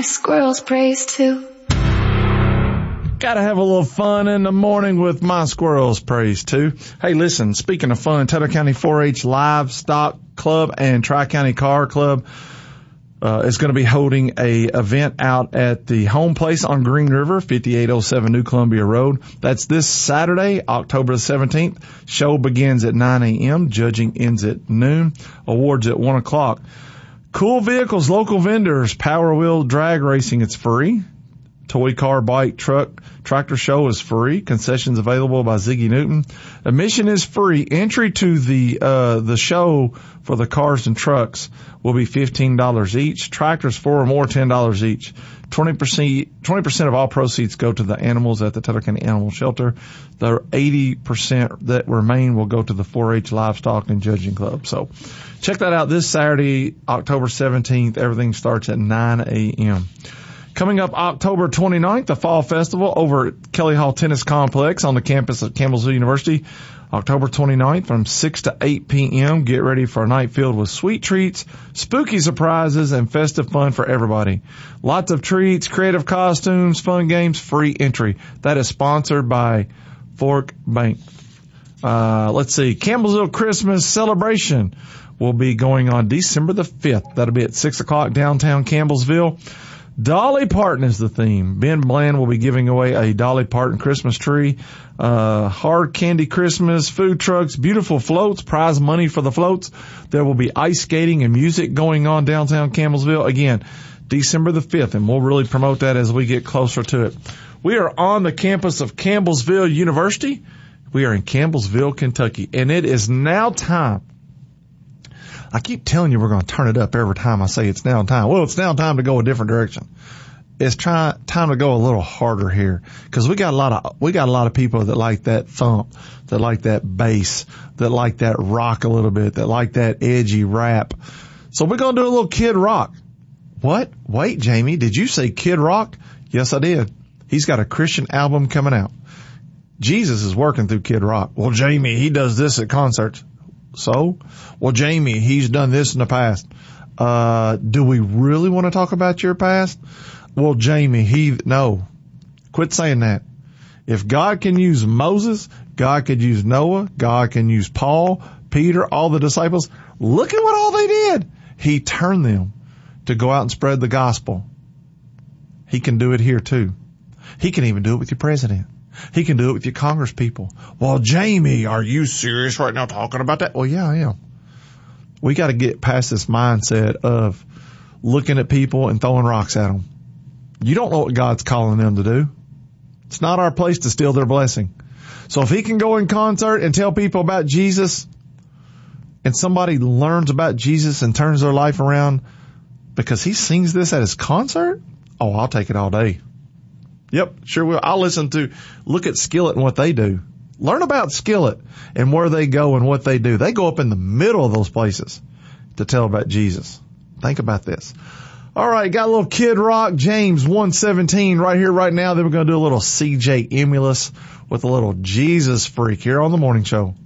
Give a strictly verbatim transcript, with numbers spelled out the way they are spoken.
squirrels praise too. Gotta have a little fun in the morning with my squirrels praise too. Hey, listen, speaking of fun, Taylor County four H Livestock Club and Tri-County Car Club uh, is going to be holding a event out at the home place on Green River, fifty-eight oh seven New Columbia Road. That's this Saturday, October the seventeenth. Show begins at nine a.m. Judging ends at noon. Awards at one o'clock. Cool vehicles, local vendors, Power Wheel drag racing, it's free. Toy car, bike, truck, tractor show is free. Concessions available by Ziggy Newton. Admission is free. Entry to the uh the show for the cars and trucks will be fifteen dollars each. Tractors, four or more, ten dollars each. twenty percent twenty percent of all proceeds go to the animals at the Taylor County Animal Shelter. The eighty percent that remain will go to the four H Livestock and Judging Club. So check that out this Saturday, October seventeenth. Everything starts at nine a.m. Coming up October twenty-ninth, the Fall Festival over at Kelly Hall Tennis Complex on the campus of Campbellsville University. October twenty-ninth from six to eight p.m. Get ready for a night filled with sweet treats, spooky surprises, and festive fun for everybody. Lots of treats, creative costumes, fun games, free entry. That is sponsored by Fork Bank. Uh, let's see, Campbellsville Christmas Celebration will be going on December the fifth. That'll be at six o'clock downtown Campbellsville. Dolly Parton is the theme. Ben Bland will be giving away a Dolly Parton Christmas tree, uh, hard candy Christmas, food trucks, beautiful floats, prize money for the floats. There will be ice skating and music going on downtown Campbellsville. Again, December the fifth, and we'll really promote that as we get closer to it. We are on the campus of Campbellsville University. We are in Campbellsville, Kentucky, and it is now time. I keep telling you we're going to turn it up every time I say it's now time. Well, it's now time to go a different direction. It's try, time to go a little harder here, because we got a lot of we got a lot of people that like that thump, that like that bass, that like that rock a little bit, that like that edgy rap. So we're going to do a little Kid Rock. What? Wait, Jamie, did you say Kid Rock? Yes, I did. He's got a Christian album coming out. Jesus is working through Kid Rock. Well, Jamie, he does this at concerts. So, well, Jamie, he's done this in the past. Uh, do we really want to talk about your past? Well, Jamie, he, no. Quit saying that. If God can use Moses, God could use Noah, God can use Paul, Peter, all the disciples. Look at what all they did. He turned them to go out and spread the gospel. He can do it here too. He can even do it with your president. He can do it with your Congress people. Well, Jamie, are you serious right now talking about that? Well, yeah, I am. We got to get past this mindset of looking at people and throwing rocks at them. You don't know what God's calling them to do. It's not our place to steal their blessing. So if he can go in concert and tell people about Jesus, and somebody learns about Jesus and turns their life around because he sings this at his concert, oh, I'll take it all day. Yep, sure will. I'll listen to, look at Skillet and what they do. Learn about Skillet and where they go and what they do. They go up in the middle of those places to tell about Jesus. Think about this. All right, got a little Kid Rock, James one seventeen right here, right now. Then we're going to do a little C J Emulous with a little Jesus Freak here on the morning show.